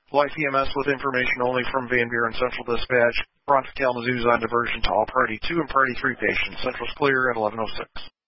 Life EMS with information only from Van Buren Central Dispatch. Ron for Kalamazoo's on diversion to all Party 2 and Party 3 patients. Central's clear at 11:06.